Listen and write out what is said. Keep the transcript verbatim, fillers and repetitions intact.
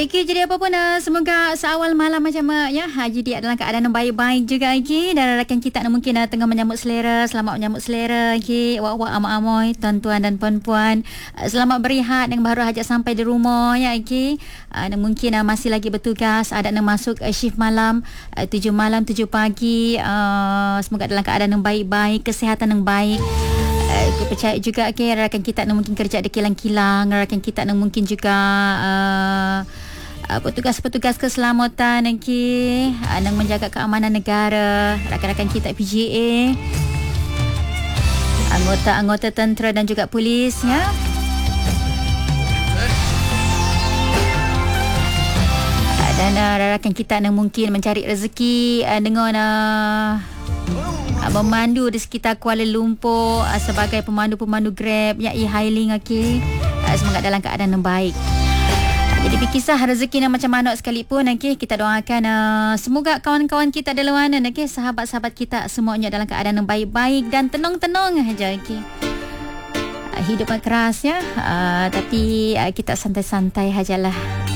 Okey, jadi apa pun uh, semoga seawal malam macam uh, ya Haji dia dalam keadaan yang baik-baik juga okey, dan rakan kita uh, mungkin uh, tengah menyambut selera, selamat menyambut selera okey, awak-awak amoy-amoy, tuan-tuan dan puan-puan, uh, selamat berehat yang baru saja sampai di rumah ya okey. Uh, dan mungkin uh, masih lagi bertugas, ada nak masuk uh, shift malam uh, tujuh malam tujuh pagi, uh, semoga dalam keadaan yang baik-baik, kesihatan yang baik. Aku percaya juga okay, rakan kita nak mungkin kerja di kilang-kilang, rakan kita nak mungkin juga uh, uh, petugas-petugas keselamatan okay, uh, nak menjaga keamanan negara, rakan-rakan kita P J A, anggota-anggota tentera dan juga polis ya. Uh, dan uh, rakan kita nak mungkin mencari rezeki uh, dengan uh, memandu di sekitar Kuala Lumpur uh, sebagai pemandu-pemandu Grab ya e-hailing okey. Uh, semoga dalam keadaan yang baik. Uh, jadi berkisah rezeki yang macam mana sekalipun okey, kita doakan uh, semoga kawan-kawan kita dalam mana okey, sahabat-sahabat kita semuanya dalam keadaan yang baik-baik dan tenang-tenang aja okey. Uh, hidup keras ya, uh, tapi uh, kita santai-santai ajalah.